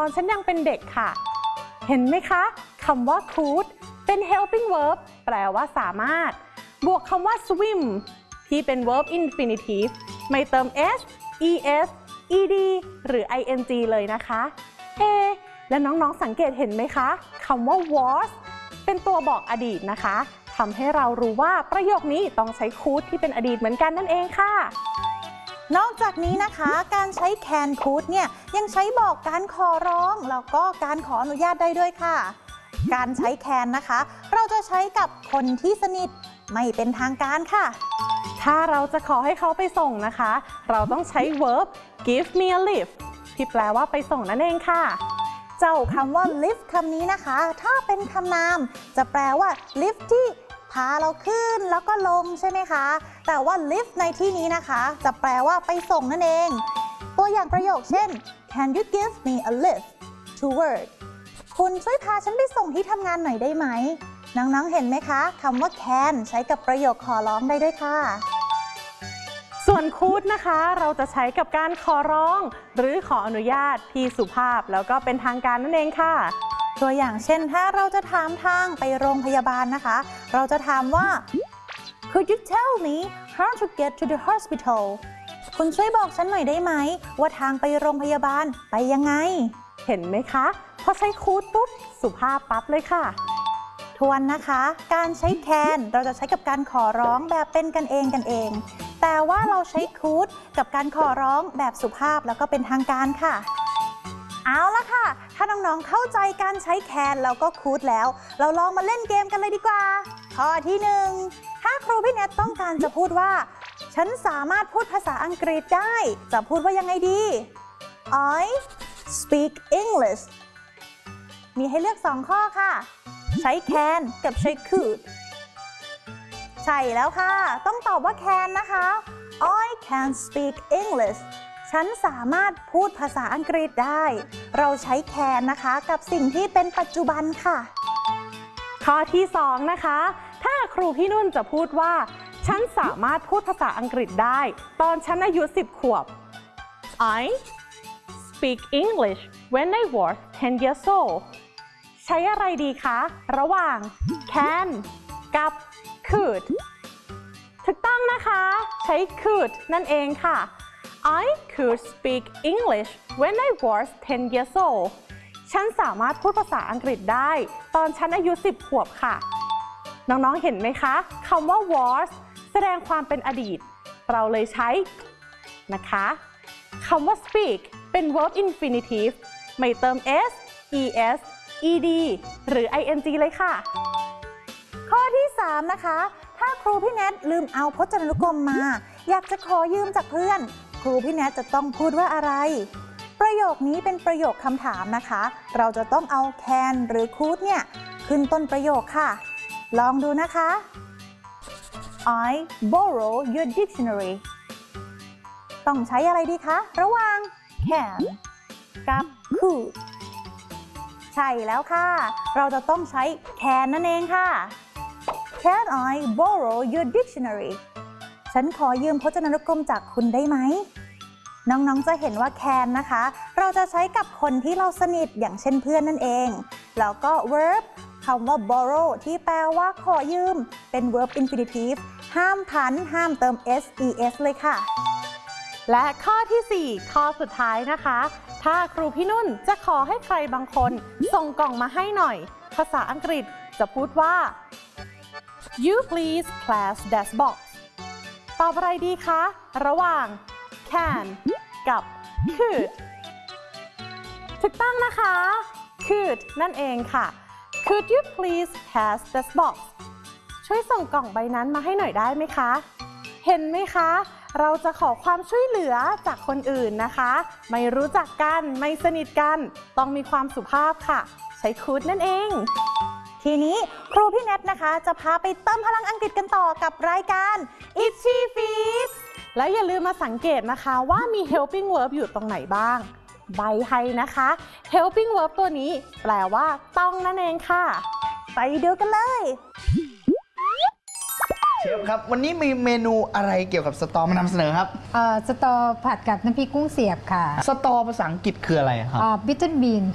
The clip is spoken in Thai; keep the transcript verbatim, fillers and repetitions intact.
อนฉันยังเป็นเด็กค่ะเห็นไหมคะคำว่า could เป็น helping verb แปลว่าสามารถบวกคำว่า swim ที่เป็น verb infinitive ไม่เติม s es ed หรือ ing เลยนะคะเอและน้องๆสังเกตเห็นไหมคะคำว่า was เป็นตัวบอกอดีตนะคะทำให้เรารู้ว่าประโยคนี้ต้องใช้ could ที่เป็นอดีตเหมือนกันนั่นเองค่ะนอกจากนี้นะคะการใช้ can could เนี่ยยังใช้บอกการขอร้องแล้วก็การขออนุญาตได้ด้วยค่ะการใช้ can นะคะเราจะใช้กับคนที่สนิทไม่เป็นทางการค่ะถ้าเราจะขอให้เขาไปส่งนะคะเราต้องใช้ verb give me a lift ที่แปลว่าไปส่งนั่นเองค่ะเจ้าคำว่า lift คำนี้นะคะถ้าเป็นคำนามจะแปลว่า lift ที่พาเราขึ้นแล้วก็ลงใช่ไหมคะแต่ว่า lift ในที่นี้นะคะจะแปลว่าไปส่งนั่นเองตัวอย่างประโยคเช่น Can you give me a lift to work คุณช่วยพาฉันไปส่งที่ทำงานหน่อยได้ไหมน้องๆเห็นไหมคะคำว่า can ใช้กับประโยคขอร้องได้ด้วยค่ะส่วน could นะคะเราจะใช้กับการขอร้องหรือขออนุญาตที่สุภาพแล้วก็เป็นทางการนั่นเองค่ะตัวอย่างเช่นถ้าเราจะถามทางไปโรงพยาบาลนะคะเราจะถามว่า Could you tell me how to get to the hospital คุณช่วยบอกฉันหน่อยได้ไหมว่าทางไปโรงพยาบาลไปยังไงเห็นไหมคะพอใช้ could ปุ๊บสุภาพปั๊บเลยค่ะทวนนะคะการใช้ can เราจะใช้กับการขอร้องแบบเป็นกันเองกันเองแต่ว่าเราใช้ could กับการขอร้องแบบสุภาพแล้วก็เป็นทางการค่ะเอาละค่ะถ้าน้องๆเข้าใจการใช้ can แล้วก็ could แล้วเราลองมาเล่นเกมกันเลยดีกว่าข้อที่หนึ่งถ้าครูพี่เนทต้องการจะพูดว่าฉันสามารถพูดภาษาอังกฤษได้จะพูดว่ายังไงดี I speak English มีให้เลือกสองข้อค่ะใช้ can กับใช้ could ใช่แล้วค่ะต้องตอบว่า can นะคะ I can speak English ฉันสามารถพูดภาษาอังกฤษได้เราใช้ can นะคะกับสิ่งที่เป็นปัจจุบันค่ะข้อที่สองนะคะถ้าครูพี่นุ่นจะพูดว่าฉันสามารถพูดภาษาอังกฤษได้ตอนฉันอายุสิบขวบ I speak English when I was ten years old ใช้อะไรดีคะระหว่าง can กับ could ถูกต้องนะคะใช้ could นั่นเองค่ะ I could speak English when I was ten years old ฉันสามารถพูดภาษาอังกฤษได้ตอนฉันอายุสิบขวบค่ะน้องๆเห็นไหมคะคำว่า was แสดงความเป็นอดีตเราเลยใช้นะคะคำว่า speak เป็น verb infinitive ไม่เติม s es ed หรือ ing เลยค่ะข้อที่สามนะคะถ้าครูพี่แนทลืมเอาพจนานุกรมมาอยากจะขอยืมจากเพื่อนครูพี่แนทจะต้องพูดว่าอะไรประโยคนี้เป็นประโยคคำถามนะคะเราจะต้องเอา can หรือ could เนี่ยขึ้นต้นประโยคค่ะลองดูนะคะ I borrow your dictionary ต้องใช้อะไรดีคะระหว่าง can กับ could ใช่แล้วค่ะเราจะต้องใช้ can นั่นเองค่ะ Can I borrow your dictionary ฉันขอยืมพจนานุกรมจากคุณได้ไหมน้องๆจะเห็นว่า can นะคะเราจะใช้กับคนที่เราสนิทอย่างเช่นเพื่อนนั่นเองแล้วก็ verb คำว่า borrow ที่แปลว่าขอยืมเป็น verb infinitive ห้ามพันห้ามเติม s es เลยค่ะและข้อที่สี่ข้อสุดท้ายนะคะถ้าครูพี่นุ่นจะขอให้ใครบางคนส่งกล่องมาให้หน่อยภาษาอังกฤษจะพูดว่า You please class that box ตอบอะไรดีคะระหว่าง can กับ could ถูกต้องนะคะ could นั่นเองค่ะ Could you please pass that box ช่วยส่งกล่องใบนั้นมาให้หน่อยได้ไหมคะเห็นไหมคะเราจะขอความช่วยเหลือจากคนอื่นนะคะไม่รู้จักกันไม่สนิทกันต้องมีความสุภาพค่ะใช้ could นั่นเองทีนี้ครูพี่เนทนะคะจะพาไปเติมพลังอังกฤษกันต่อกับรายการ Itchy Feet แล้วอย่าลืมมาสังเกตนะคะว่ามี helping verb อยู่ตรงไหนบ้างใบให้นะคะ helping verb ตัวนี้แปลว่าต้องนั่นเองค่ะไปดูกันเลยเชฟครับวันนี้มีเมนูอะไรเกี่ยวกับสตอมานำเสนอครับเอ่อสตอผัดกับน้ำพริกกุ้งเสียบค่ะสตอภาษาอังกฤษคืออะไรครับบิทเทิลบีน